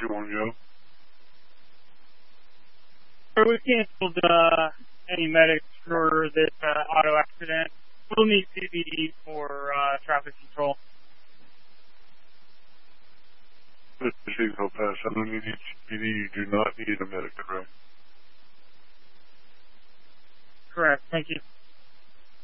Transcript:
you want to go? We canceled any medics for this auto accident. We'll need CBD for traffic control. Mr. Signal Pass, I don't need CBD. You do not need a medic, correct? Correct. Thank you.